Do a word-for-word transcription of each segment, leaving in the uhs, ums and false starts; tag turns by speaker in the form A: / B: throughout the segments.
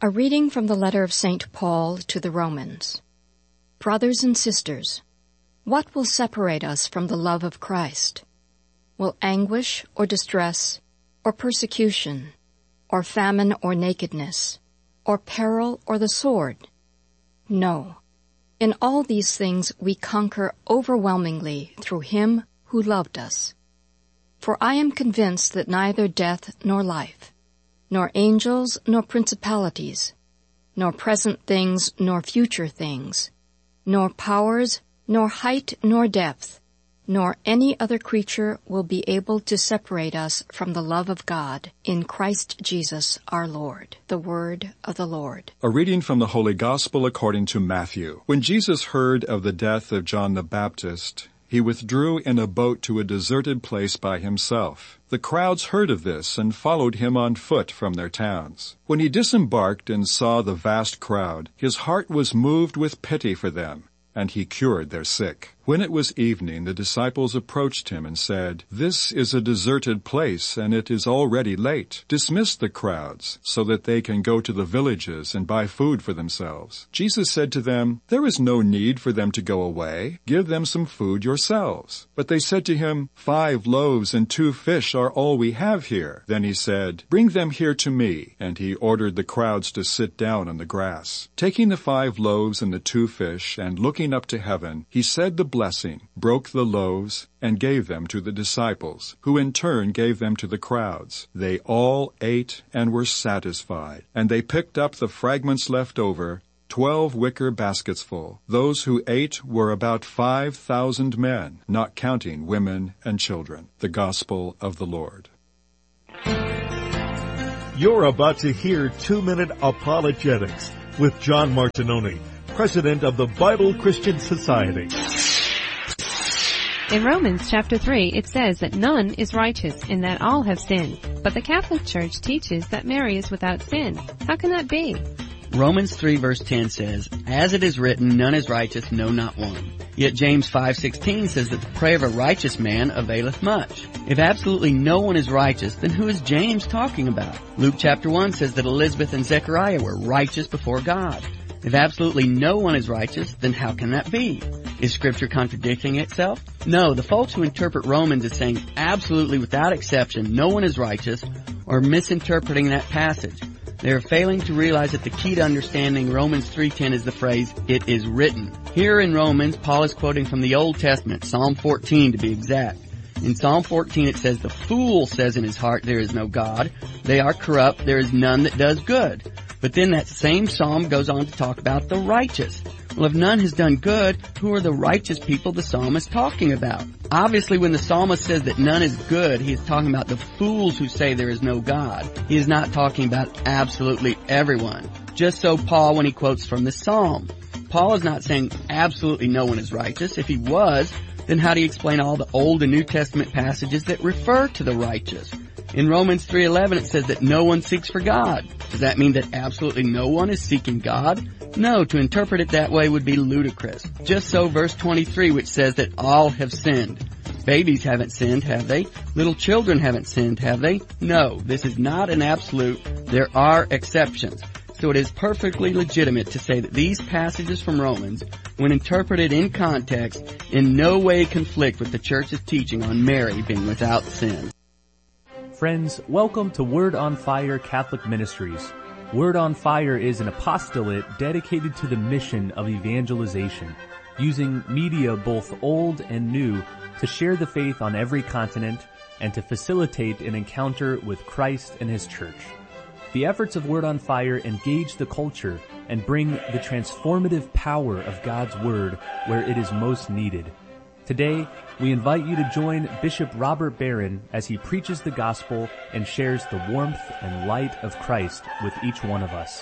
A: A reading from the letter of Saint Paul to the Romans. Brothers and sisters, what will separate us from the love of Christ? Will anguish or distress, or persecution, or famine or nakedness, or peril or the sword? No. In all these things we conquer overwhelmingly through him who loved us. For I am convinced that neither death nor life, nor angels nor principalities, nor present things nor future things, nor powers, nor height nor depth, nor any other creature will be able to separate us from the love of God in Christ Jesus our Lord. The word of the Lord.
B: A reading from the Holy Gospel according to Matthew. When Jesus heard of the death of John the Baptist, he withdrew in a boat to a deserted place by himself. The crowds heard of this and followed him on foot from their towns. When he disembarked and saw the vast crowd, his heart was moved with pity for them, and he cured their sick. When it was evening, the disciples approached him and said, "This is a deserted place, and it is already late. Dismiss the crowds, so that they can go to the villages and buy food for themselves." Jesus said to them, "There is no need for them to go away. Give them some food yourselves." But they said to him, "Five loaves and two fish are all we have here." Then he said, "Bring them here to me." And he ordered the crowds to sit down on the grass. Taking the five loaves and the two fish, and looking up to heaven, he said the blessing, broke the loaves, and gave them to the disciples, who in turn gave them to the crowds. They all ate and were satisfied, and they picked up the fragments left over, twelve wicker baskets full. Those who ate were about five thousand men, not counting women and children. The Gospel of the Lord.
C: You're about to hear Two-Minute Apologetics with John Martinoni, President of the Bible Christian Society.
D: In Romans chapter three, it says that none is righteous and that all have sinned. But the Catholic Church teaches that Mary is without sin. How can that be?
E: Romans three verse ten says, "As it is written, none is righteous, no, not one." Yet James five sixteen says that the prayer of a righteous man availeth much. If absolutely no one is righteous, then who is James talking about? Luke chapter one says that Elizabeth and Zechariah were righteous before God. If absolutely no one is righteous, then how can that be? Is Scripture contradicting itself? No, the folks who interpret Romans as saying absolutely without exception no one is righteous are misinterpreting that passage. They are failing to realize that the key to understanding Romans three ten is the phrase, "It is written." Here in Romans, Paul is quoting from the Old Testament, Psalm fourteen to be exact. In Psalm fourteen it says, "The fool says in his heart, there is no God. They are corrupt, there is none that does good." But then that same psalm goes on to talk about the righteous. Well, if none has done good, who are the righteous people the psalmist is talking about? Obviously, when the psalmist says that none is good, he is talking about the fools who say there is no God. He is not talking about absolutely everyone. Just so Paul when he quotes from the psalm. Paul is not saying absolutely no one is righteous. If he was, then how do you explain all the Old and New Testament passages that refer to the righteous? In Romans three eleven it says that no one seeks for God. Does that mean that absolutely no one is seeking God? No, to interpret it that way would be ludicrous. Just so verse twenty-three, which says that all have sinned. Babies haven't sinned, have they? Little children haven't sinned, have they? No, this is not an absolute. There are exceptions. So it is perfectly legitimate to say that these passages from Romans, when interpreted in context, in no way conflict with the Church's teaching on Mary being without sin.
F: Friends, welcome to Word on Fire Catholic Ministries. Word on Fire is an apostolate dedicated to the mission of evangelization, using media both old and new to share the faith on every continent and to facilitate an encounter with Christ and His Church. The efforts of Word on Fire engage the culture and bring the transformative power of God's Word where it is most needed. Today, we invite you to join Bishop Robert Barron as he preaches the gospel and shares the warmth and light of Christ with each one of us.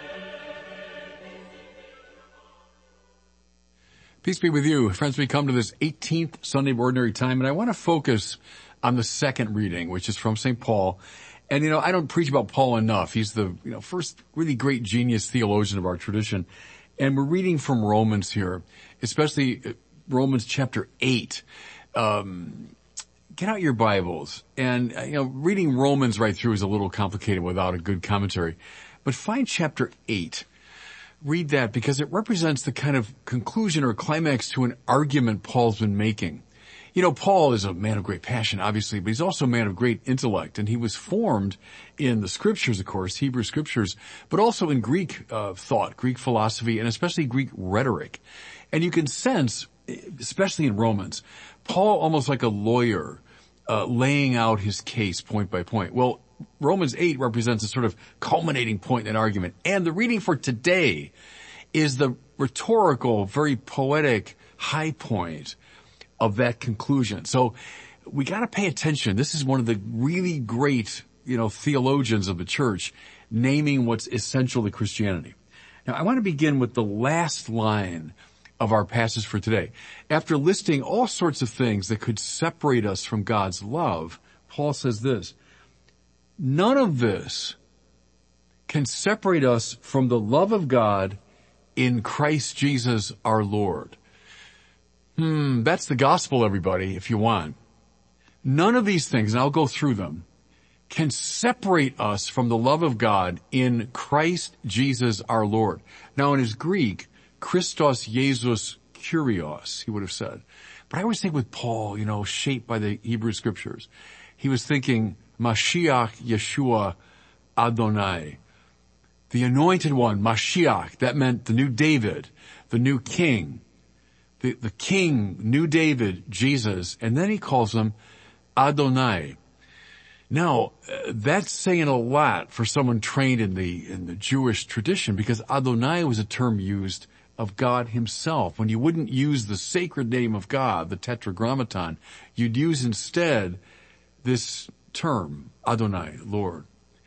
G: Peace be with you. Friends, we come to this eighteenth Sunday of Ordinary Time, and I want to focus on the second reading, which is from Saint Paul. And, you know, I don't preach about Paul enough. He's the, you know, first really great genius theologian of our tradition. And we're reading from Romans here, especially Romans chapter eight. Um, get out your Bibles. And, uh, you know, reading Romans right through is a little complicated without a good commentary. But find chapter eight. Read that because it represents the kind of conclusion or climax to an argument Paul's been making. You know, Paul is a man of great passion, obviously, but he's also a man of great intellect, and he was formed in the scriptures, of course, Hebrew scriptures, but also in Greek uh, thought, Greek philosophy, and especially Greek rhetoric. And you can sense, especially in Romans, Paul almost like a lawyer uh, laying out his case point by point. Well, Romans eight represents a sort of culminating point in an argument. And the reading for today is the rhetorical, very poetic high point of that conclusion. So we got to pay attention. This is one of the really great, you know, theologians of the church naming what's essential to Christianity. Now, I want to begin with the last line of our passage for today. After listing all sorts of things that could separate us from God's love, Paul says this: none of this can separate us from the love of God in Christ Jesus our Lord. Hmm, that's the gospel, everybody, if you want. None of these things, and I'll go through them, can separate us from the love of God in Christ Jesus our Lord. Now, in his Greek, Christos Jesus Kyrios, he would have said. But I always think with Paul, you know, shaped by the Hebrew scriptures, he was thinking Mashiach Yeshua Adonai. The anointed one, Mashiach, that meant the new David, the new king. The, the king, new David, Jesus, and then he calls him Adonai. Now, uh, that's saying a lot for someone trained in the, in the Jewish tradition, because Adonai was a term used of God himself. When you wouldn't use the sacred name of God, the Tetragrammaton, you'd use instead this term, Adonai, Lord.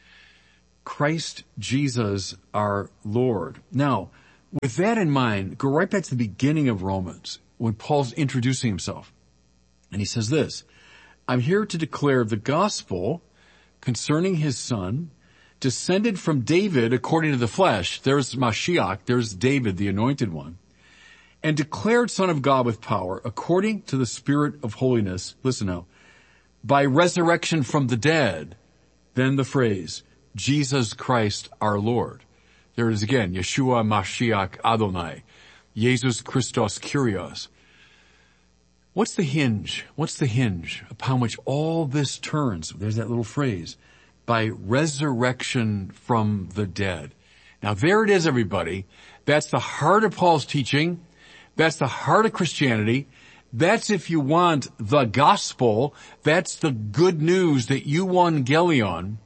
G: Christ Jesus, our Lord. Now, with that in mind, go right back to the beginning of Romans when Paul's introducing himself. And he says this: I'm here to declare the gospel concerning his son, descended from David according to the flesh. There's Mashiach, there's David, the anointed one, and declared son of God with power according to the Spirit of holiness. Listen now, by resurrection from the dead. Then the phrase, Jesus Christ our Lord. There it is again, Yeshua Mashiach Adonai, Jesus Christos Kyrios. What's the hinge? What's the hinge upon which all this turns? There's that little phrase, by resurrection from the dead. Now there it is, everybody. That's the heart of Paul's teaching. That's the heart of Christianity. That's, if you want, the gospel. That's the good news that euangelion.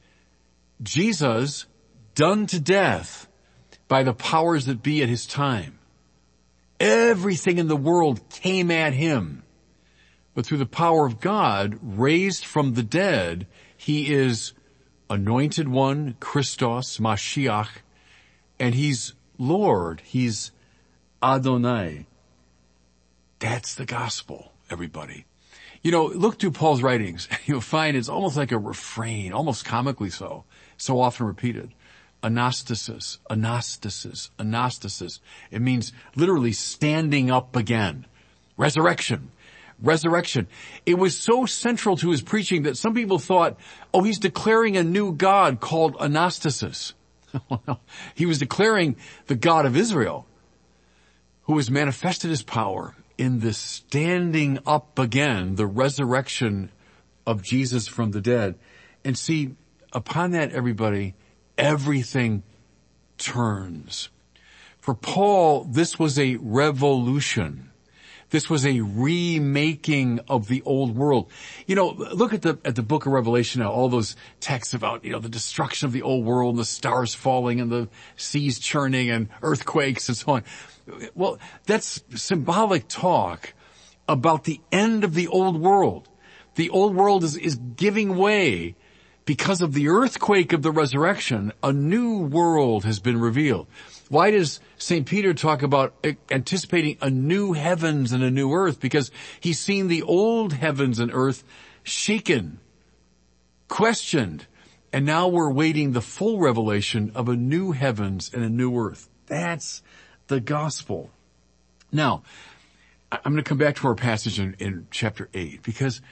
G: Jesus done to death by the powers that be at his time. Everything in the world came at him. But through the power of God, raised from the dead, he is anointed one, Christos, Mashiach, and he's Lord. He's Adonai. That's the gospel, everybody. You know, look through Paul's writings. You'll find it's almost like a refrain, almost comically so, so often repeated. Anastasis, anastasis, anastasis. It means literally standing up again. Resurrection, resurrection. It was so central to his preaching that some people thought, oh, he's declaring a new God called Anastasis. He was declaring the God of Israel, who has manifested his power in the standing up again, the resurrection of Jesus from the dead. And see, upon that, everybody, everything turns. For Paul, this was a revolution. This was a remaking of the old world. You know, look at the, at the book of Revelation now, all those texts about, you know, the destruction of the old world and the stars falling and the seas churning and earthquakes and so on. Well, that's symbolic talk about the end of the old world. The old world is, is giving way because of the earthquake of the resurrection. A new world has been revealed. Why does Saint Peter talk about anticipating a new heavens and a new earth? Because he's seen the old heavens and earth shaken, questioned, and now we're waiting the full revelation of a new heavens and a new earth. That's the gospel. Now, I'm going to come back to our passage in, in chapter eight, because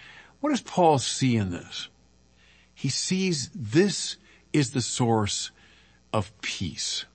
G: What does Paul see in this? He sees this is the source of peace.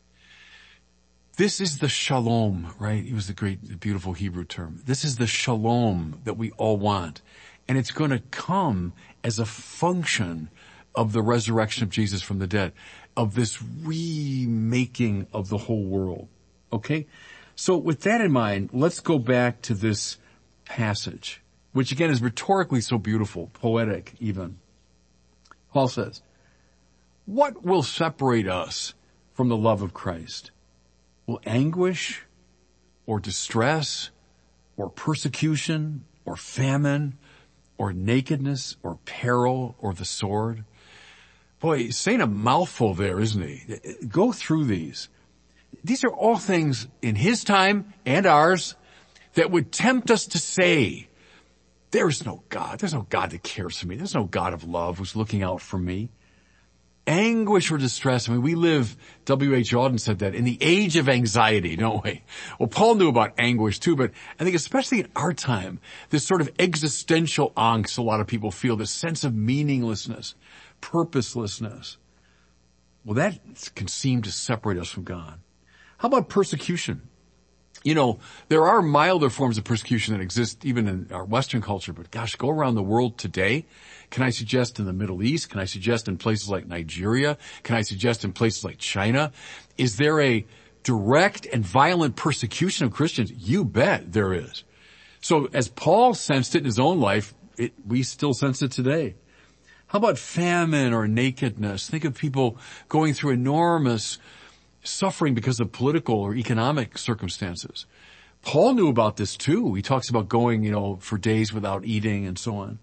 G: This is the shalom, right? It was the great, the beautiful Hebrew term. This is the shalom that we all want. And it's going to come as a function of the resurrection of Jesus from the dead, of this remaking of the whole world. Okay? So with that in mind, let's go back to this passage, which again is rhetorically so beautiful, poetic even. Paul says, what will separate us from the love of Christ? Will anguish or distress or persecution or famine or nakedness or peril or the sword? Boy, he's saying a mouthful there, isn't he? Go through these. These are all things in his time and ours that would tempt us to say, there's no God. There's no God that cares for me. There's no God of love who's looking out for me. Anguish or distress. I mean, we live, W H Auden said that, in the age of anxiety, don't we? Well, Paul knew about anguish too, but I think especially in our time, this sort of existential angst a lot of people feel, this sense of meaninglessness, purposelessness. Well, that can seem to separate us from God. How about persecution? You know, there are milder forms of persecution that exist even in our Western culture, but gosh, go around the world today. Can I suggest in the Middle East? Can I suggest in places like Nigeria? Can I suggest in places like China? Is there a direct and violent persecution of Christians? You bet there is. So as Paul sensed it in his own life, it, we still sense it today. How about famine or nakedness? Think of people going through enormous suffering because of political or economic circumstances. Paul knew about this too. He talks about going, you know, for days without eating and so on.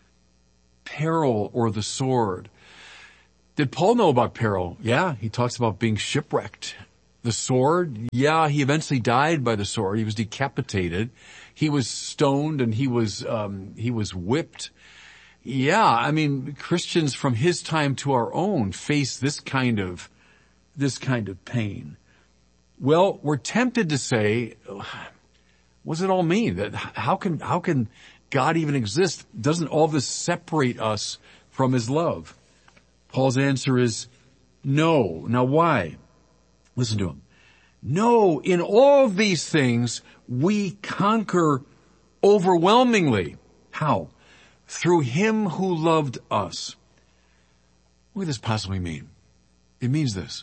G: Peril or the sword. Did Paul know about peril? Yeah, he talks about being shipwrecked. The sword? Yeah, he eventually died by the sword. He was decapitated. He was stoned and he was, um, he was whipped. Yeah, I mean, Christians from his time to our own face this kind of this kind of pain. Well, we're tempted to say, what does it all mean? That how can, how can God even exist? Doesn't all this separate us from his love? Paul's answer is no. Now why? Listen to him. No, in all these things we conquer overwhelmingly. How? Through him who loved us. What does this possibly mean? It means this.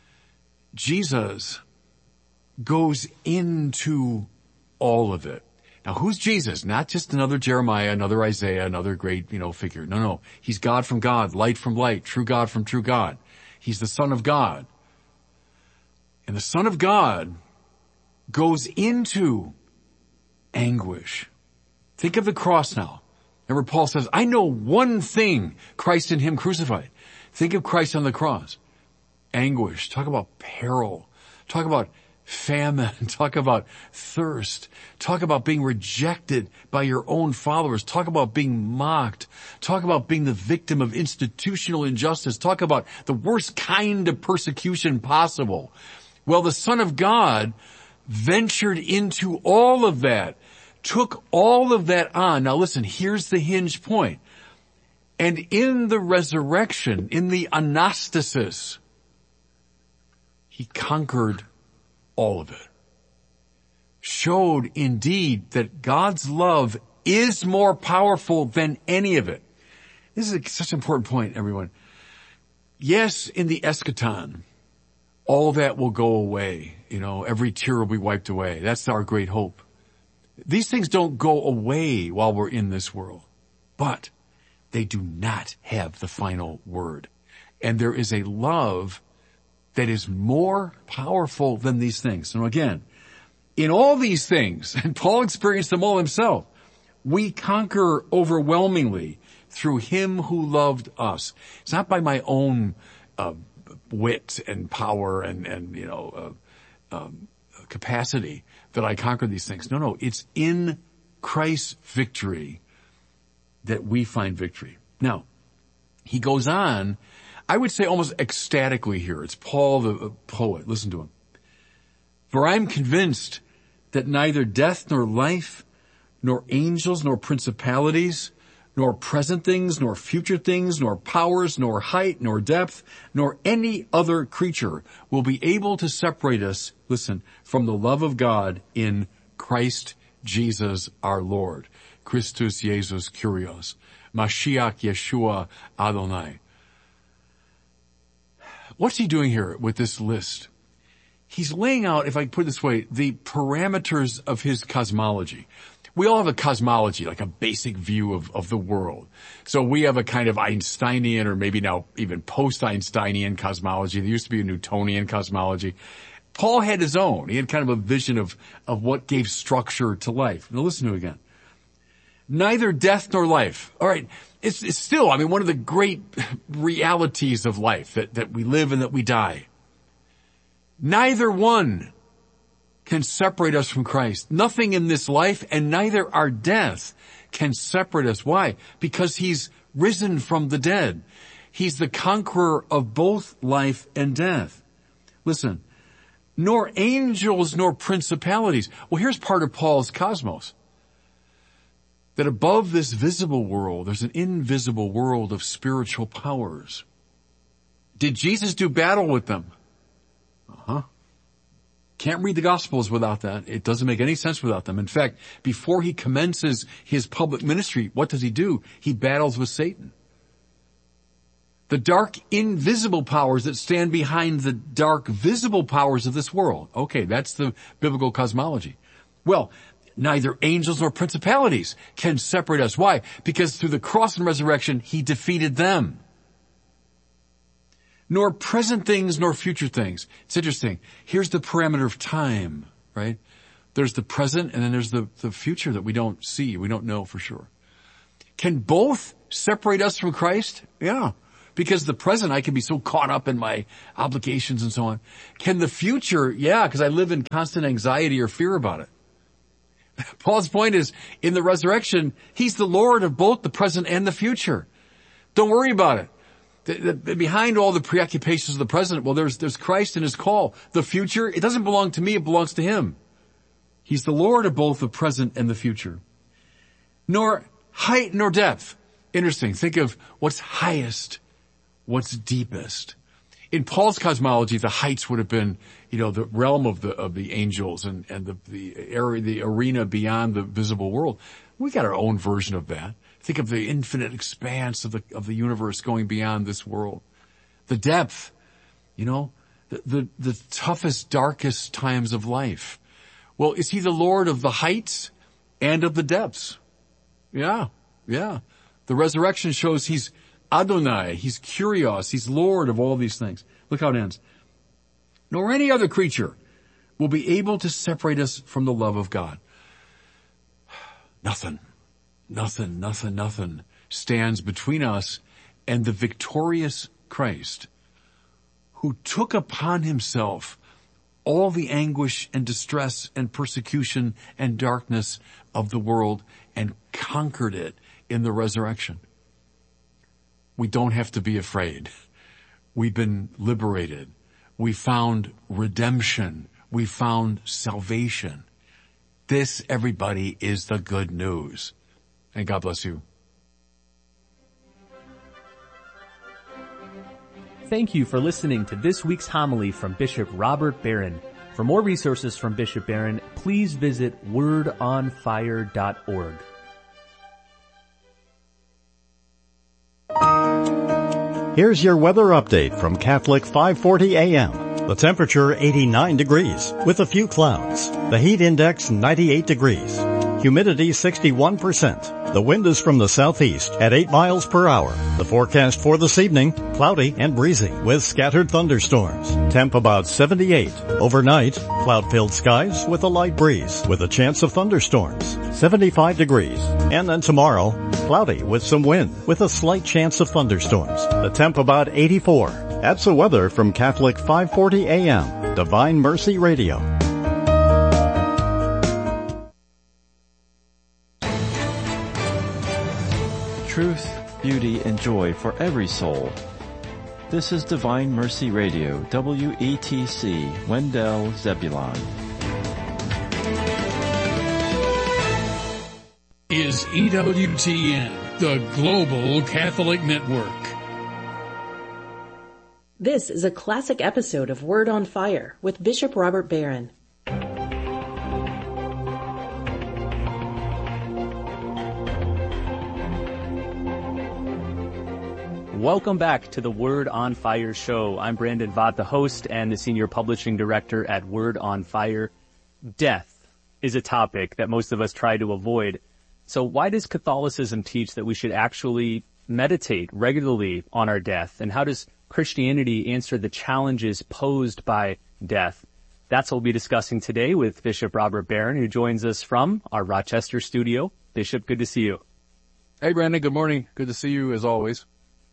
G: Jesus goes into all of it. Now, who's Jesus? Not just another Jeremiah, another Isaiah, another great, you know, figure. No, no. He's God from God, light from light, true God from true God. He's the Son of God. And the Son of God goes into anguish. Think of the cross now. Remember, Paul says, I know one thing, Christ in him crucified. Think of Christ on the cross. Anguish. Talk about peril. Talk about famine. Talk about thirst. Talk about being rejected by your own followers. Talk about being mocked. Talk about being the victim of institutional injustice. Talk about the worst kind of persecution possible. Well, the Son of God ventured into all of that, took all of that on. Now listen, here's the hinge point. And in the resurrection, in the anastasis, he conquered all of it. Showed indeed that God's love is more powerful than any of it. This is a, such an important point, everyone. Yes, in the eschaton, all that will go away. You know, every tear will be wiped away. That's our great hope. These things don't go away while we're in this world, but they do not have the final word. And there is a love that is more powerful than these things. So again, in all these things, and Paul experienced them all himself, we conquer overwhelmingly through him who loved us. It's not by my own uh, wit and power and, and you know, uh, um, capacity that I conquer these things. No, no, it's in Christ's victory that we find victory. Now, he goes on, I would say almost ecstatically here. It's Paul the poet. Listen to him. For I'm convinced that neither death nor life, nor angels nor principalities, nor present things, nor future things, nor powers, nor height, nor depth, nor any other creature will be able to separate us, listen, from the love of God in Christ Jesus our Lord. Christus Jesus Kyrios. Mashiach Yeshua Adonai. What's he doing here with this list? He's laying out, if I put it this way, the parameters of his cosmology. We all have a cosmology, like a basic view of, of the world. So we have a kind of Einsteinian, or maybe now even post-Einsteinian cosmology. There used to be a Newtonian cosmology. Paul had his own. He had kind of a vision of, of what gave structure to life. Now listen to it again. Neither death nor life. All right. It's, it's still, I mean, one of the great realities of life, that, that we live and that we die. Neither one can separate us from Christ. Nothing in this life, and neither our death, can separate us. Why? Because he's risen from the dead. He's the conqueror of both life and death. Listen, nor angels nor principalities. Well, here's part of Paul's cosmos. That above this visible world, there's an invisible world of spiritual powers. Did Jesus do battle with them? Uh-huh. Can't read the Gospels without that. It doesn't make any sense without them. In fact, before he commences his public ministry, what does he do? He battles with Satan. The dark invisible powers that stand behind the dark visible powers of this world. Okay, that's the biblical cosmology. Well, neither angels nor principalities can separate us. Why? Because through the cross and resurrection, he defeated them. Nor present things nor future things. It's interesting. Here's the parameter of time, right? There's the present and then there's the, the future that we don't see. We don't know for sure. Can both separate us from Christ? Yeah. Because the present, I can be so caught up in my obligations and so on. Can the future? Yeah, because I live in constant anxiety or fear about it. Paul's point is, in the resurrection, he's the Lord of both the present and the future. Don't worry about it. The, the, behind all the preoccupations of the present, well, there's, there's Christ and his call. The future, it doesn't belong to me, it belongs to him. He's the Lord of both the present and the future. Nor height nor depth. Interesting. Think of what's highest, what's deepest. In Paul's cosmology, the heights would have been, you know, the realm of the, of the angels and, and the, the area, the arena beyond the visible world. We got our own version of that. Think of the infinite expanse of the, of the universe going beyond this world. The depth, you know, the, the, the toughest, darkest times of life. Well, is he the Lord of the heights and of the depths? Yeah, yeah. The resurrection shows he's Adonai, he's Kyrios, he's Lord of all these things. Look how it ends. Nor any other creature will be able to separate us from the love of God. Nothing. Nothing, nothing, nothing stands between us and the victorious Christ, who took upon himself all the anguish and distress and persecution and darkness of the world and conquered it in the resurrection. We don't have to be afraid. We've been liberated. We found redemption. We found salvation. This, everybody, is the good news. And God bless you.
F: Thank you for listening to this week's homily from Bishop Robert Barron. For more resources from Bishop Barron, please visit word on fire dot org.
H: Here's your weather update from Catholic five forty A M. The temperature eighty-nine degrees with a few clouds. The heat index ninety-eight degrees. Humidity sixty-one percent. The wind is from the southeast at eight miles per hour. The forecast for this evening, cloudy and breezy with scattered thunderstorms. Temp about seventy-eight. Overnight, cloud-filled skies with a light breeze with a chance of thunderstorms. seventy-five degrees. And then tomorrow, cloudy with some wind with a slight chance of thunderstorms. The temp about eighty-four. That's the weather from Catholic five forty A M, Divine Mercy Radio.
I: Truth, beauty, and joy for every soul. This is Divine Mercy Radio, W E T C, Wendell, Zebulon.
J: Is E W T N the Global Catholic Network.
K: This is a classic episode of Word on Fire with Bishop Robert Barron.
F: Welcome back to the Word on Fire show. I'm Brandon Vaught, the host and the senior publishing director at Word on Fire. Death is a topic that most of us try to avoid. So why does Catholicism teach that we should actually meditate regularly on our death? And how does Christianity answer the challenges posed by death? That's what we'll be discussing today with Bishop Robert Barron, who joins us from our Rochester studio. Bishop, good to see you.
G: Hey, Brandon. Good morning. Good to see you as always.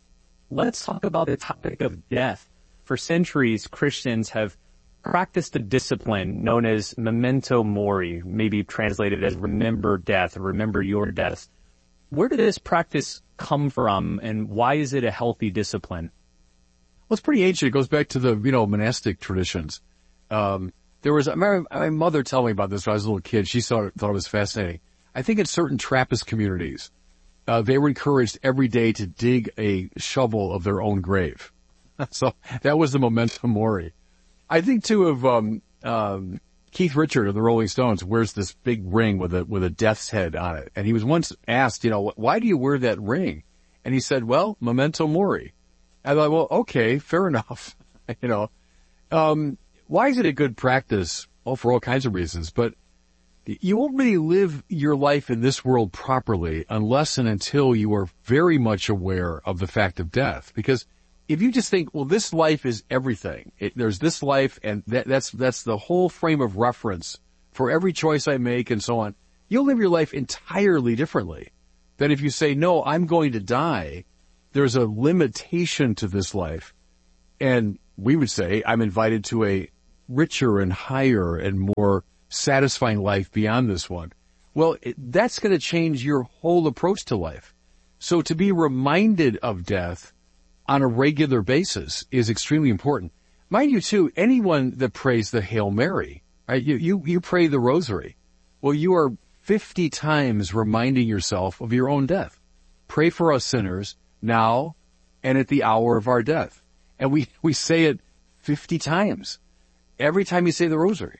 F: Let's talk about the topic of death. For centuries, Christians have practiced a discipline known as memento mori, maybe translated as remember death or remember your death. Where did this practice come from, and why is it a healthy discipline?
G: Well, it's pretty ancient. It goes back to the, you know, monastic traditions. Um, there was, my, my mother told me about this when I was a little kid. She thought, thought it was fascinating. I think in certain Trappist communities, Uh, they were encouraged every day to dig a shovel of their own grave. So that was the memento mori. I think too of, um, um, Keith Richard of the Rolling Stones wears this big ring with a, with a death's head on it. And he was once asked, you know, why do you wear that ring? And he said, well, memento mori. I thought, well, okay, fair enough. you know, um, why is it a good practice? Well, for all kinds of reasons, but you won't really live your life in this world properly unless and until you are very much aware of the fact of death. Because if you just think, well, this life is everything. It, there's this life, and that, that's that's the whole frame of reference for every choice I make and so on. You'll live your life entirely differently than if you say, no, I'm going to die. There's a limitation to this life. And we would say, I'm invited to a richer and higher and more satisfying life beyond this one. Well, it, that's going to change your whole approach to life. So to be reminded of death on a regular basis is extremely important. Mind you, too, anyone that prays the Hail Mary, right? You, you, you pray the Rosary. Well, you are fifty times reminding yourself of your own death. Pray for us sinners now and at the hour of our death. And we, we say it fifty times every time you say the Rosary.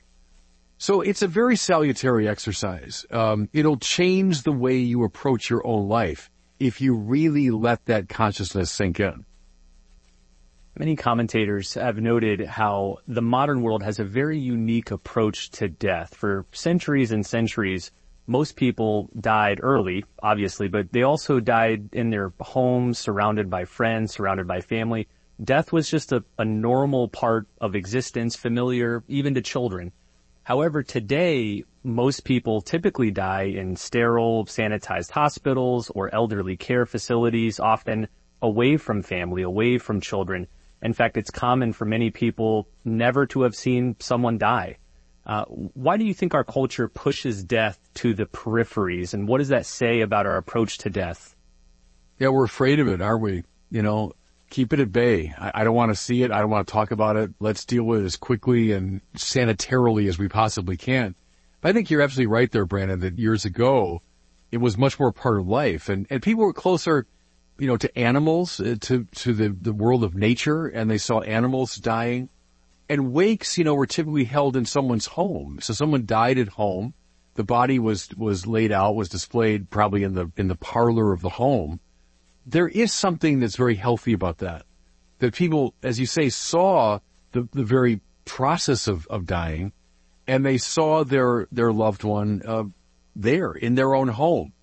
G: So it's a very salutary exercise. Um, it'll change the way you approach your own life if you really let that consciousness sink in.
F: Many commentators have noted how the modern world has a very unique approach to death. For centuries and centuries, most people died early, obviously, but they also died in their homes, surrounded by friends, surrounded by family. Death was just a, a normal part of existence, familiar even to children. However, today, most people typically die in sterile, sanitized hospitals or elderly care facilities, often away from family, away from children. In fact, it's common for many people never to have seen someone die. Uh, why do you think our culture pushes death to the peripheries, and what does that say about our approach to death?
G: Yeah, we're afraid of it, aren't we? You know, keep it at bay. I, I don't want to see it. I don't want to talk about it. Let's deal with it as quickly and sanitarily as we possibly can. But I think you're absolutely right there, Brandon, that years ago, it was much more part of life. And, and people were closer, you know, to animals, uh, to, to the, the world of nature, and they saw animals dying. And wakes, you know, were typically held in someone's home. So someone died at home. The body was, was laid out, was displayed probably in the, in the parlor of the home. There is something that's very healthy about that. That people, as you say, saw the, the very process of, of dying, and they saw their, their loved one, uh, there in their own home.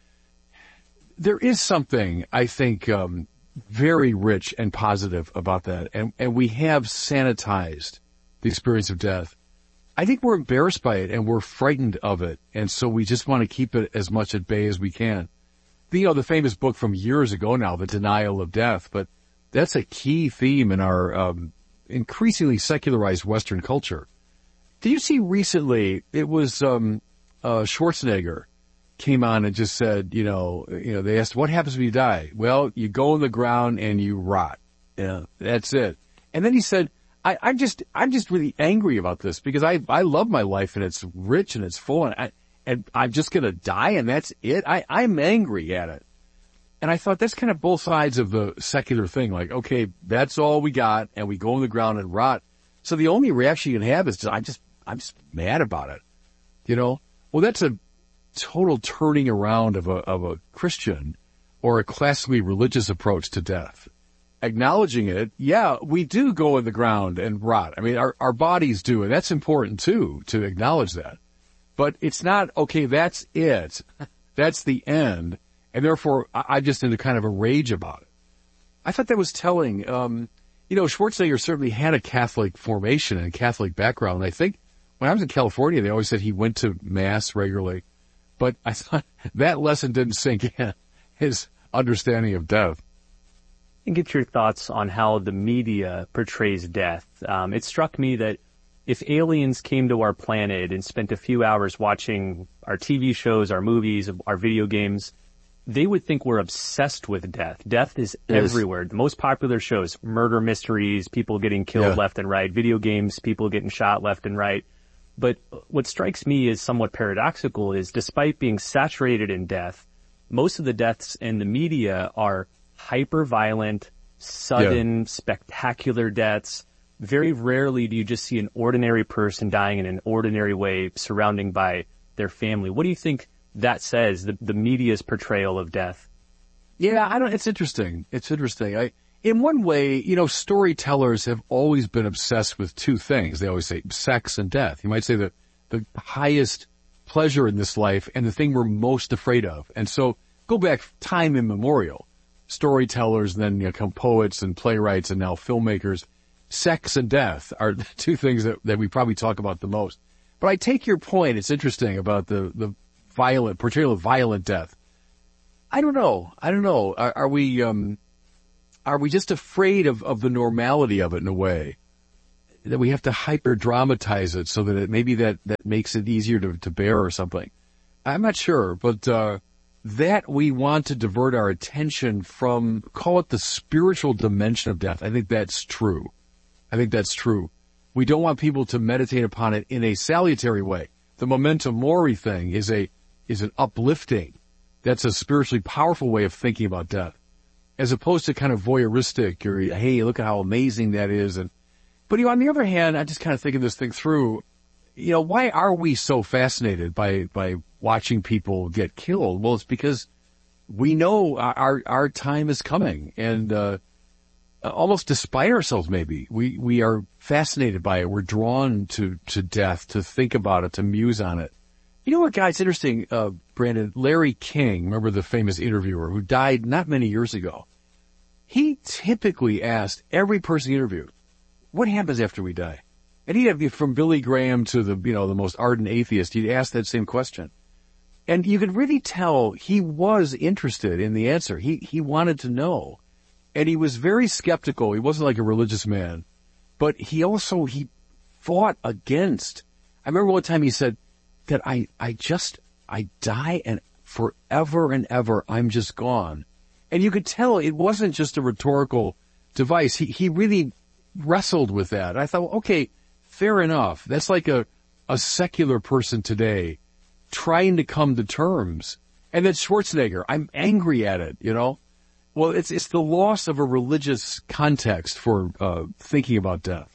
G: There is something, I think, um, very rich and positive about that. And, and we have sanitized the experience of death. I think we're embarrassed by it and we're frightened of it. And so we just want to keep it as much at bay as we can. You know, the famous book from years ago now, The Denial of Death, but that's a key theme in our, um, increasingly secularized Western culture. Did you see recently, it was, um, uh, Schwarzenegger came on and just said, you know, you know, they asked, what happens when you die? Well, you go in the ground and you rot. Yeah, that's it. And then he said, I, I'm just, I'm just really angry about this because I, I love my life and it's rich and it's full and I, and I'm just going to die and that's it. I, I'm angry at it. And I thought that's kind of both sides of the secular thing. Like, okay, that's all we got, and we go in the ground and rot. So the only reaction you can have is, I just, I'm just mad about it. You know? Well, that's a total turning around of a, of a Christian or a classically religious approach to death. Acknowledging it, yeah, we do go in the ground and rot. I mean, our, our bodies do, and that's important too, to acknowledge that. But it's not, okay, that's it. That's the end. And therefore, I, I'm just in a kind of a rage about it. I thought that was telling. Um, you know, Schwarzenegger certainly had a Catholic formation and a Catholic background. And I think when I was in California, they always said he went to Mass regularly. But I thought that lesson didn't sink in, his understanding of death.
F: And get your thoughts on how the media portrays death. Um, it struck me that if aliens came to our planet and spent a few hours watching our T V shows, our movies, our video games, they would think we're obsessed with death. Death is yes. everywhere. The most popular shows, murder mysteries, people getting killed yeah. left and right, video games, people getting shot left and right. But what strikes me as somewhat paradoxical is despite being saturated in death, most of the deaths in the media are hyper-violent, sudden, yeah. spectacular deaths. Very rarely do you just see an ordinary person dying in an ordinary way surrounding by their family. What do you think that says, the, the media's portrayal of death?
G: Yeah, I don't, it's interesting. It's interesting. I, in one way, you know, storytellers have always been obsessed with two things. They always say sex and death. You might say that the highest pleasure in this life and the thing we're most afraid of. And so go back time immemorial. Storytellers, then you know, come poets and playwrights and now filmmakers. Sex and death are the two things that, that we probably talk about the most. But I take your point. It's interesting about the, the violent, portrayal of violent death. I don't know. I don't know. Are, are we, um, are we just afraid of, of the normality of it in a way that we have to hyper dramatize it so that it, maybe that, that makes it easier to, to bear or something? I'm not sure, but, uh, that we want to divert our attention from, call it the spiritual dimension of death. I think that's true. I think that's true. We don't want people to meditate upon it in a salutary way. The memento mori thing is a, is an uplifting. That's a spiritually powerful way of thinking about death. As opposed to kind of voyeuristic or, hey, look at how amazing that is. And, but you know, on the other hand, I'm just kind of thinking this thing through. You know, why are we so fascinated by, by watching people get killed? Well, it's because we know our, our time is coming and, uh, almost despite ourselves maybe, we, we are fascinated by it. We're drawn to, to death, to think about it, to muse on it. You know what, guys, interesting, uh, Brandon, Larry King, remember the famous interviewer who died not many years ago? He typically asked every person he interviewed, what happens after we die? And he'd have, from Billy Graham to the, you know, the most ardent atheist, he'd ask that same question. And you could really tell he was interested in the answer. He, he wanted to know. And he was very skeptical. He wasn't like a religious man. But he also, he fought against. I remember one time he said that I, I just, I die and forever and ever I'm just gone. And you could tell it wasn't just a rhetorical device. He, he really wrestled with that. I thought, okay, fair enough. That's like a, a secular person today trying to come to terms. And then Schwarzenegger, I'm angry at it, you know? Well, it's, it's the loss of a religious context for, uh, thinking about death.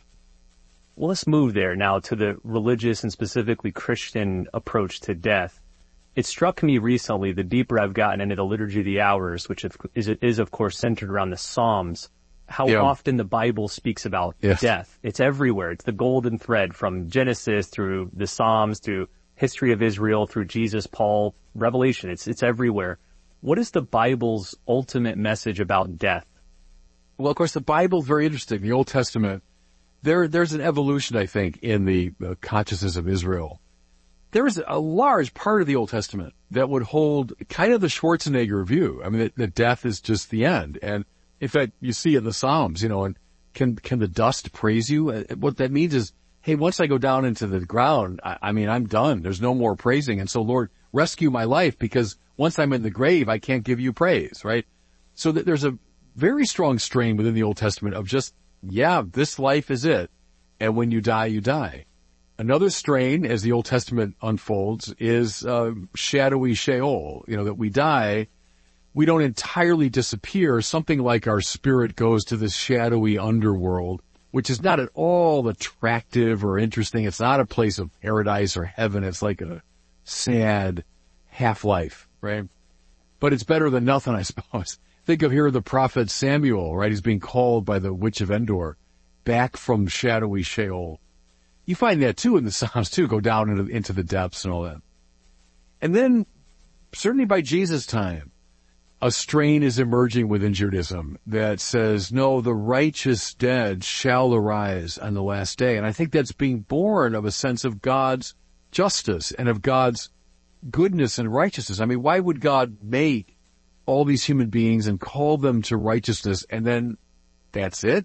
F: Well, let's move there now to the religious and specifically Christian approach to death. It struck me recently, the deeper I've gotten into the Liturgy of the Hours, which is, is of course centered around the Psalms, how yeah. often the Bible speaks about yes. death. It's everywhere. It's the golden thread from Genesis through the Psalms, through history of Israel, through Jesus, Paul, Revelation. It's, it's everywhere. What is the Bible's ultimate message about death?
G: Well, of course, the Bible's very interesting. The Old Testament, there, there's an evolution, I think, in the uh, consciousness of Israel. There is a large part of the Old Testament that would hold kind of the Schwarzenegger view. I mean, that, that death is just the end. And in fact, you see in the Psalms, you know, and can, can the dust praise you? Uh, what that means is, hey, once I go down into the ground, I, I mean, I'm done. There's no more praising. And so, Lord, rescue my life because once I'm in the grave, I can't give you praise, right? So that there's a very strong strain within the Old Testament of just, yeah, this life is it. And when you die, you die. Another strain, as the Old Testament unfolds, is uh, shadowy Sheol, you know, that we die, we don't entirely disappear. Something like our spirit goes to this shadowy underworld, which is not at all attractive or interesting. It's not a place of paradise or heaven. It's like a sad half-life, right? But it's better than nothing, I suppose. Think of here the prophet Samuel, right? He's being called by the witch of Endor back from shadowy Sheol. You find that too in the Psalms too, go down into, into the depths and all that. And then, certainly by Jesus' time, a strain is emerging within Judaism that says, no, the righteous dead shall arise on the last day. And I think that's being born of a sense of God's justice and of God's goodness and righteousness. I mean, why would God make all these human beings and call them to righteousness and then that's it?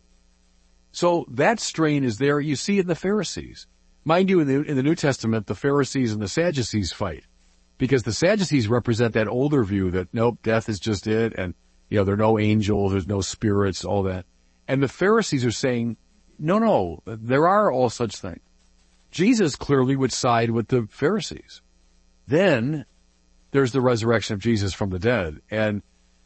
G: So that strain is there. You see it in the Pharisees. Mind you, in the, in the New Testament, the Pharisees and the Sadducees fight. Because the Sadducees represent that older view that, nope, death is just it, and, you know, there are no angels, there's no spirits, all that. And the Pharisees are saying, no, no, there are all such things. Jesus clearly would side with the Pharisees. Then there's the resurrection of Jesus from the dead. And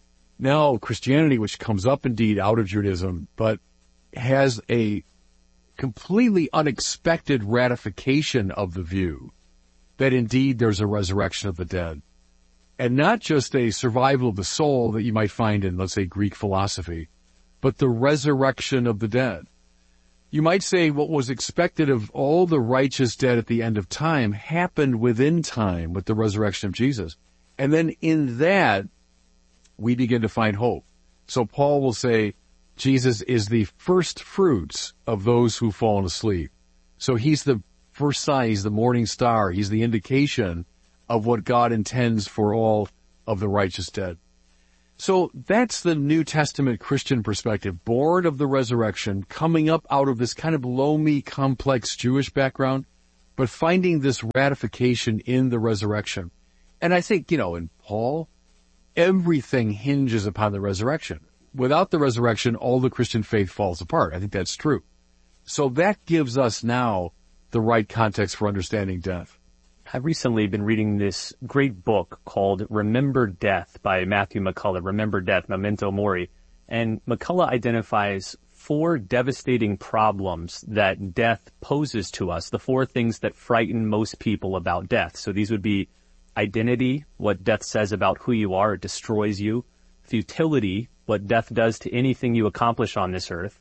G: now Christianity, which comes up indeed out of Judaism, but has a completely unexpected ratification of the view that indeed there's a resurrection of the dead. And not just a survival of the soul that you might find in, let's say, Greek philosophy, but the resurrection of the dead. You might say what was expected of all the righteous dead at the end of time happened within time with the resurrection of Jesus. And then in that, we begin to find hope. So Paul will say, Jesus is the first fruits of those who've fallen asleep. So he's the first sign, he's the morning star, he's the indication of what God intends for all of the righteous dead. So that's the New Testament Christian perspective, born of the resurrection, coming up out of this kind of loamy, complex Jewish background, but finding this ratification in the resurrection. And I think, you know, in Paul, everything hinges upon the resurrection. Without the resurrection, all the Christian faith falls apart. I think that's true. So that gives us now the right context for understanding death.
L: I've recently been reading this great book called Remember Death by Matthew McCullough, Remember Death, Memento Mori. And McCullough identifies four devastating problems that death poses to us, the four things that frighten most people about death. So these would be identity, what death says about who you are, it destroys you. Futility, what death does to anything you accomplish on this earth.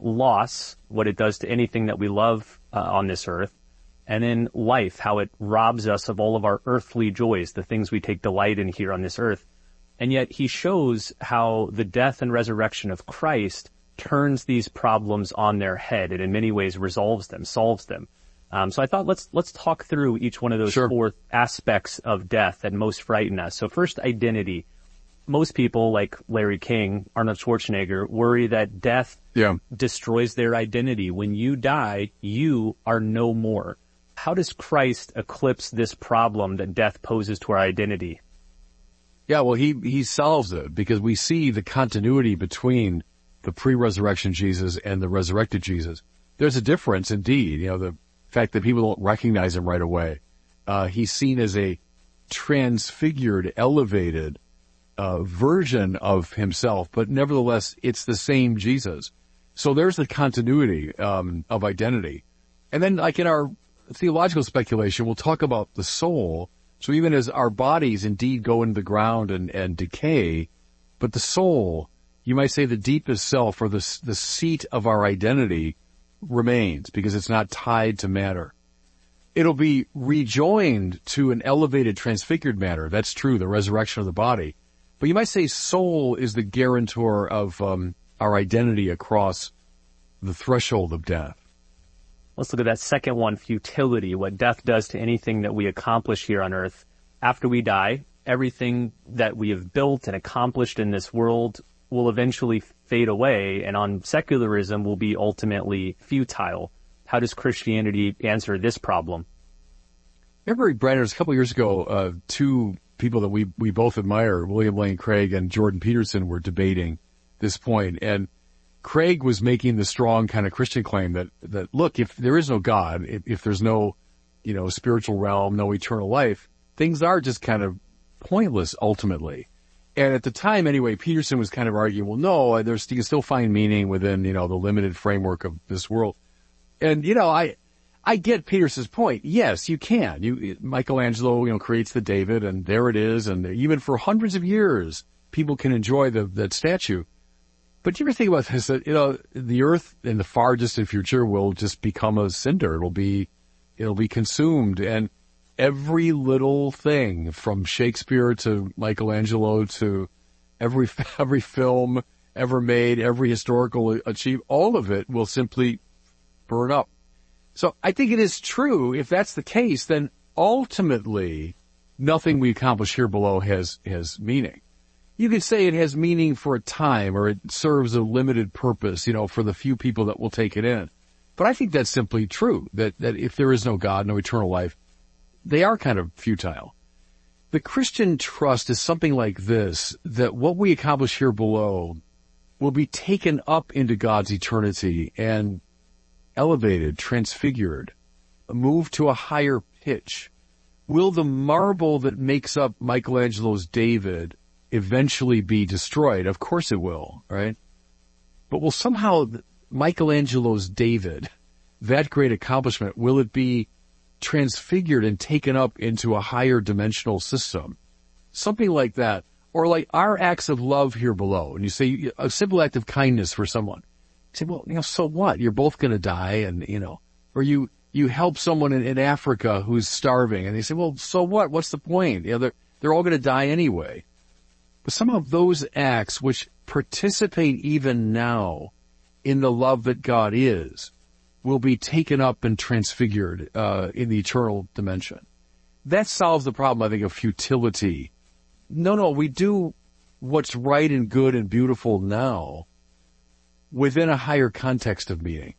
L: Loss, what it does to anything that we love uh, on this earth. And then life, how it robs us of all of our earthly joys, the things we take delight in here on this earth. And yet he shows how the death and resurrection of Christ turns these problems on their head and in many ways resolves them, solves them. Um, so I thought let's let's talk through each one of those sure. four aspects of death that most frighten us. So first, identity. Most people, like Larry King, Arnold Schwarzenegger, worry that death yeah. destroys their identity. When you die, you are no more. How does Christ eclipse this problem that death poses to our identity?
G: Yeah, well, he, he solves it because we see the continuity between the pre-resurrection Jesus and the resurrected Jesus. There's a difference indeed. You know, the fact that people don't recognize him right away. Uh, he's seen as a transfigured, elevated, Uh, version of himself, but nevertheless, it's the same Jesus. So there's the continuity um, of identity. And then, like in our theological speculation, we'll talk about the soul. So even as our bodies indeed go into the ground and, and decay, but the soul, you might say the deepest self or the, the seat of our identity remains because it's not tied to matter. It'll be rejoined to an elevated, transfigured matter. That's true, the resurrection of the body. But you might say soul is the guarantor of um, our identity across the threshold of death.
L: Let's look at that second one, futility, what death does to anything that we accomplish here on earth. After we die, everything that we have built and accomplished in this world will eventually fade away, and on secularism will be ultimately futile. How does Christianity answer this problem?
G: Remember, Brandon, a couple of years ago, uh, two people that we, we both admire, William Lane Craig and Jordan Peterson, were debating this point. And Craig was making the strong kind of Christian claim that, that look, if there is no God, if, if there's no, you know, spiritual realm, no eternal life, things are just kind of pointless ultimately. And at the time, anyway, Peterson was kind of arguing, well, no, there's, you can still find meaning within, you know, the limited framework of this world. And, you know, I, I get Peterson's point. Yes, you can. You, Michelangelo, you know, creates the David, and there it is. And even for hundreds of years, people can enjoy the, that statue. But you ever think about this, that, you know, the earth in the far distant future will just become a cinder. It'll be, it'll be consumed. And every little thing from Shakespeare to Michelangelo to every, every film ever made, every historical achievement, all of it will simply burn up. So I think it is true. If that's the case, then ultimately nothing we accomplish here below has, has meaning. You could say it has meaning for a time, or it serves a limited purpose, you know, for the few people that will take it in. But I think that's simply true, that, that if there is no God, no eternal life, they are kind of futile. The Christian trust is something like this, that what we accomplish here below will be taken up into God's eternity and elevated, transfigured, moved to a higher pitch. Will the marble that makes up Michelangelo's David eventually be destroyed? Of course it will, right? But will somehow Michelangelo's David, that great accomplishment, will it be transfigured and taken up into a higher dimensional system? Something like that. Or like our acts of love here below. And you say a simple act of kindness for someone. You say, well, you know, so what? You're both going to die, and, you know, or you, you help someone in, in Africa who's starving, and they say, well, so what? What's the point? You know, they're, they're all going to die anyway. But somehow those acts which participate even now in the love that God is will be taken up and transfigured uh in the eternal dimension. That solves the problem, I think, of futility. No, no, we do what's right and good and beautiful now within a higher context of meaning.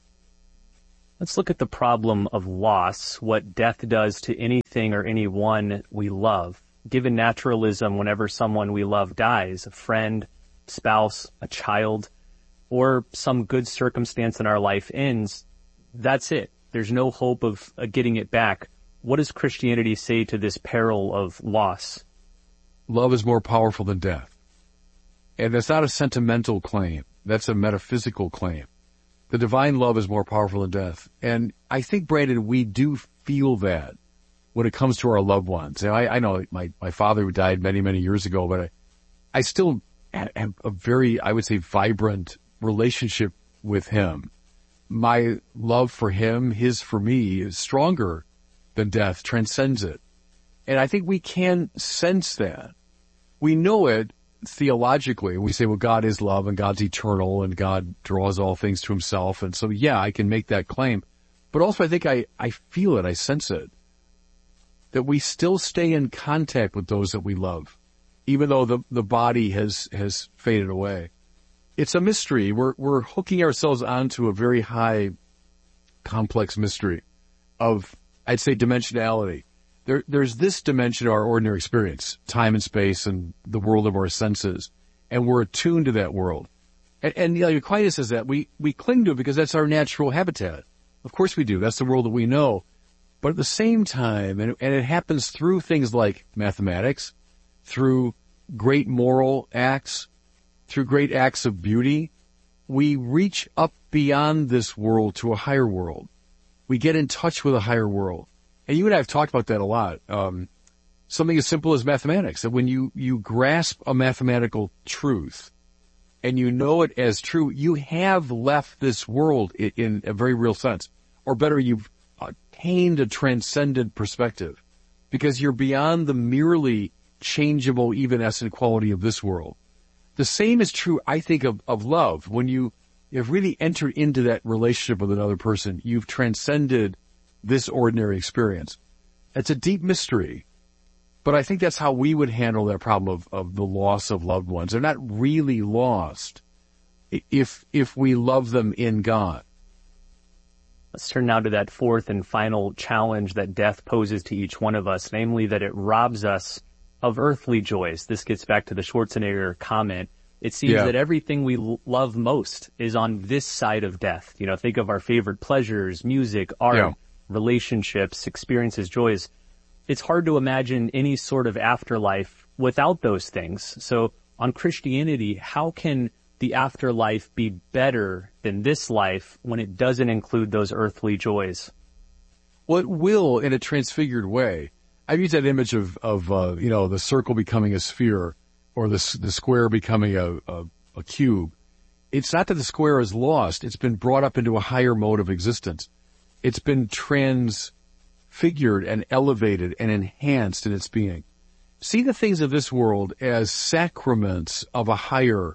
L: Let's look at the problem of loss, what death does to anything or anyone we love. Given naturalism, whenever someone we love dies, a friend, spouse, a child, or some good circumstance in our life ends, that's it. There's no hope of uh, getting it back. What does Christianity say to this peril of loss?
G: Love is more powerful than death. And that's not a sentimental claim. That's a metaphysical claim. The divine love is more powerful than death. And I think, Brandon, we do feel that when it comes to our loved ones. And I, I know my, my father who died many, many years ago, but I, I still have a very, I would say, vibrant relationship with him. My love for him, his for me, is stronger than death, transcends it. And I think we can sense that. We know it theologically. We say, well, God is love and God's eternal and God draws all things to himself. And so, yeah, I can make that claim. But also I think I, I feel it, I sense it, that we still stay in contact with those that we love, even though the, the body has, has faded away. It's a mystery. We're, we're hooking ourselves onto a very high, complex mystery of, I'd say, dimensionality. There, there's this dimension of our ordinary experience, time and space and the world of our senses, and we're attuned to that world. And, and you know, Aquinas says that we, we cling to it because that's our natural habitat. Of course we do. That's the world that we know. But at the same time, and, and it happens through things like mathematics, through great moral acts, through great acts of beauty, we reach up beyond this world to a higher world. We get in touch with a higher world. And you and I have talked about that a lot. Um, something as simple as mathematics, that when you, you grasp a mathematical truth and you know it as true, you have left this world in, in a very real sense. Or better, you've attained a transcendent perspective because you're beyond the merely changeable, evanescent quality of this world. The same is true, I think, of, of love. When you have really entered into that relationship with another person, you've transcended this ordinary experience. It's a deep mystery, but I think that's how we would handle that problem of, of the loss of loved ones. They're not really lost if, if we love them in God.
L: Let's turn now to that fourth and final challenge that death poses to each one of us, namely that it robs us of earthly joys. This gets back to the Schwarzenegger comment. It seems yeah. that everything we l- love most is on this side of death. You know, think of our favorite pleasures, music, art, yeah. relationships, experiences, joys. It's hard to imagine any sort of afterlife without those things. So on Christianity, how can the afterlife be better than this life when it doesn't include those earthly joys?
G: Well, it will in a transfigured way. I've used that image of, of, uh, you know, the circle becoming a sphere or the, the square becoming a, a, a cube. It's not that the square is lost. It's been brought up into a higher mode of existence. It's been transfigured and elevated and enhanced in its being. See the things of this world as sacraments of a higher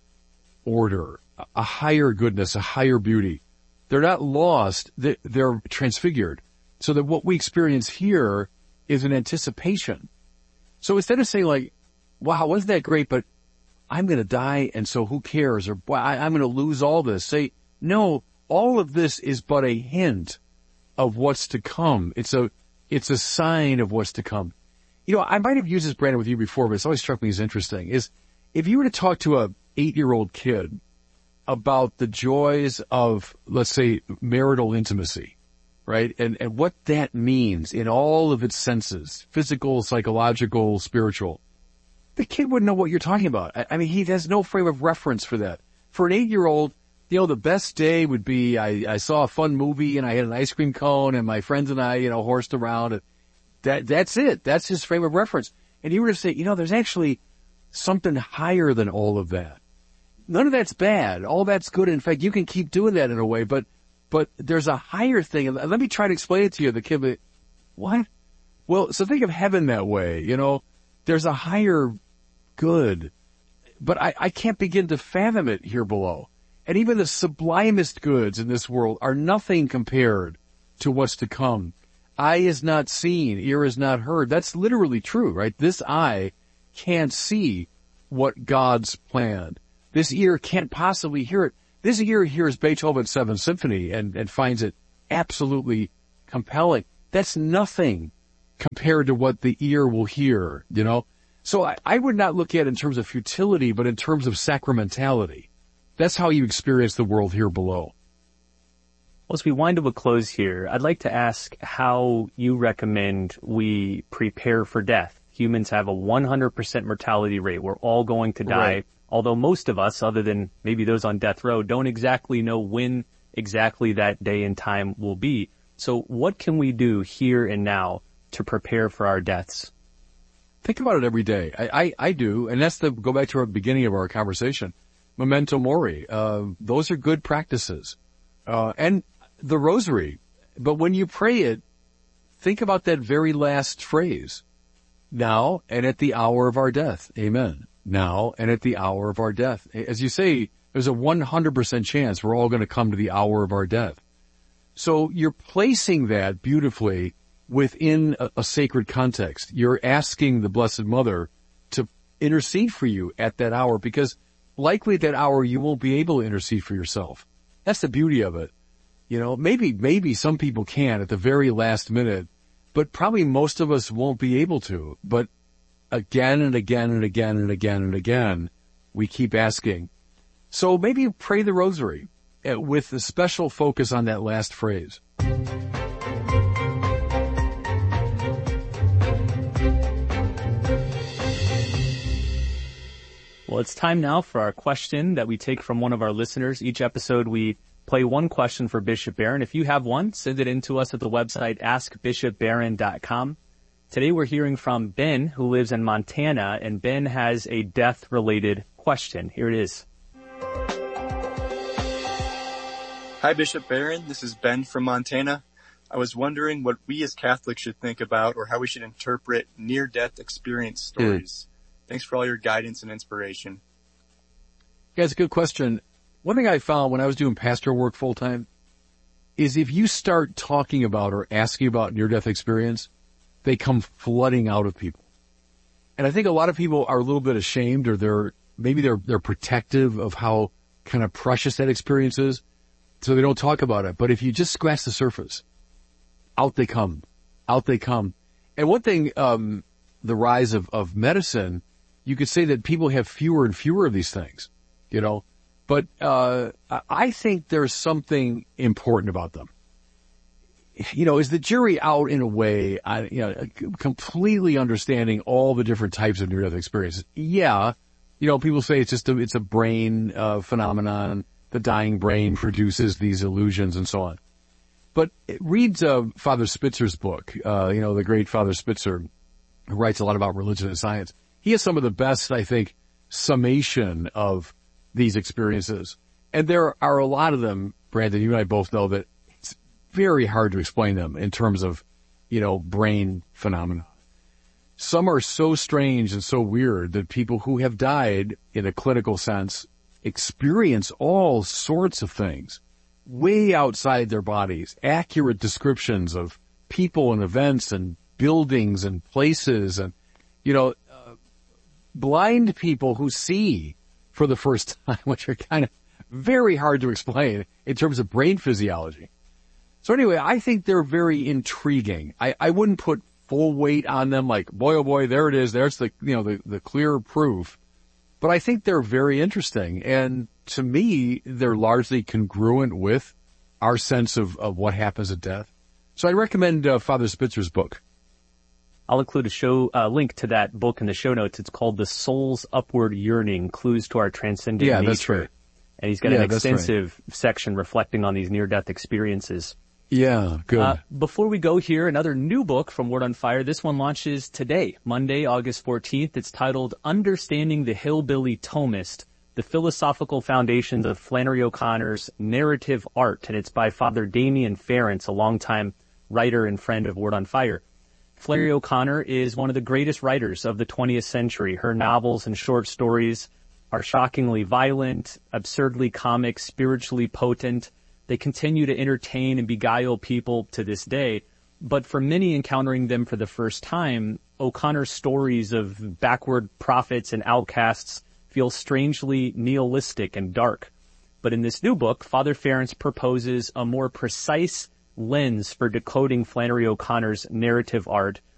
G: order, a higher goodness, a higher beauty. They're not lost. They're transfigured. So that what we experience here is an anticipation. So instead of saying like, wow, wasn't that great, but I'm going to die, and so who cares? Or well, I, I'm going to lose all this. Say, no, all of this is but a hint of what's to come. It's a, it's a sign of what's to come. You know, I might have used this, Brandon, with you before, but it's always struck me as interesting, is if you were to talk to a eight-year-old kid about the joys of, let's say, marital intimacy, right? And, and what that means in all of its senses, physical, psychological, spiritual, the kid wouldn't know what you're talking about. I, I mean, he has no frame of reference for that. For an eight-year-old, you know, the best day would be I, I saw a fun movie and I had an ice cream cone and my friends and I, you know, horsed around. And that, that's it. That's his frame of reference. And you were to say, you know, there's actually something higher than all of that. None of that's bad. All that's good. In fact, you can keep doing that in a way, but, but there's a higher thing. And let me try to explain it to you. The kid, would, what? Well, so think of heaven that way. You know, there's a higher good, but I, I can't begin to fathom it here below. And even the sublimest goods in this world are nothing compared to what's to come. Eye is not seen, ear is not heard. That's literally true, right? This eye can't see what God's planned. This ear can't possibly hear it. This ear hears Beethoven's Seventh Symphony and, and finds it absolutely compelling. That's nothing compared to what the ear will hear, you know? So I, I would not look at it in terms of futility, but in terms of sacramentality. That's how you experience the world here below.
L: Well, as we wind to a close here, I'd like to ask how you recommend we prepare for death. Humans have a one hundred percent mortality rate. We're all going to die. Right. Although most of us, other than maybe those on death row, don't exactly know when exactly that day and time will be. So what can we do here and now to prepare for our deaths?
G: Think about it every day. I, I, I do, and that's the, go back to our beginning of our conversation. Memento mori. Uh, those are good practices. Uh, and the rosary. But when you pray it, think about that very last phrase. Now and at the hour of our death. Amen. Now and at the hour of our death. As you say, there's a one hundred percent chance we're all going to come to the hour of our death. So you're placing that beautifully within a, a sacred context. You're asking the Blessed Mother to intercede for you at that hour, because likely at that hour you won't be able to intercede for yourself. That's the beauty of it. You know, maybe, maybe some people can at the very last minute, but probably most of us won't be able to. But again and again and again and again and again, we keep asking. So maybe pray the rosary with a special focus on that last phrase.
L: Well, it's time now for our question that we take from one of our listeners. Each episode we play one question for Bishop Barron. If you have one, send it in to us at the website ask bishop barron dot com. Today we're hearing from Ben, who lives in Montana, and Ben has a death-related question. Here it is.
M: Hi, Bishop Barron. This is Ben from Montana. I was wondering what we as Catholics should think about or how we should interpret near-death experience stories. Mm. Thanks for all your guidance and inspiration.
G: Yeah, it's a good question. One thing I found when I was doing pastor work full-time is if you start talking about or asking about near-death experience, they come flooding out of people. And I think a lot of people are a little bit ashamed, or they're, maybe they're, they're protective of how kind of precious that experience is, so they don't talk about it. But if you just scratch the surface, out they come, out they come. And one thing, um, the rise of, of medicine, you could say that people have fewer and fewer of these things, you know, but, uh, I think there's something important about them. You know, is the jury out in a way, I, you know, completely understanding all the different types of near-death experiences? Yeah, You know, people say it's just a, it's a brain uh, phenomenon. The dying brain produces these illusions and so on. But it reads uh, Father Spitzer's book, uh, you know, the great Father Spitzer, who writes a lot about religion and science. He has some of the best, I think, summation of these experiences. And there are a lot of them, Brandon, you and I both know that it's very hard to explain them in terms of, you know, brain phenomena. Some are so strange and so weird that people who have died in a clinical sense experience all sorts of things way outside their bodies, accurate descriptions of people and events and buildings and places and, you know, uh, blind people who see for the first time, which are kind of very hard to explain in terms of brain physiology. So anyway, I think they're very intriguing. I, I wouldn't put full weight on them like, boy, oh boy, there it is. There's the, you know, the, the clear proof. But I think they're very interesting. And to me, they're largely congruent with our sense of, of what happens at death. So I recommend uh, Father Spitzer's book.
L: I'll include a show uh, link to that book in the show notes. It's called The Soul's Upward Yearning, Clues to Our Transcendent
G: yeah,
L: Nature.
G: That's right.
L: And he's got
G: yeah,
L: an extensive
G: right.
L: section reflecting on these near-death experiences.
G: Yeah, good.
L: Uh, before we go here, another new book from Word on Fire. This one launches today, Monday, August fourteenth. It's titled Understanding the Hillbilly Thomist, The Philosophical Foundations of Flannery O'Connor's Narrative Art. And it's by Father Damien Ference, a longtime writer and friend of Word on Fire. Flannery O'Connor is one of the greatest writers of the twentieth century. Her novels and short stories are shockingly violent, absurdly comic, spiritually potent. They continue to entertain and beguile people to this day. But for many encountering them for the first time, O'Connor's stories of backward prophets and outcasts feel strangely nihilistic and dark. But in this new book, Father Ference proposes a more precise lens for decoding Flannery O'Connor's narrative art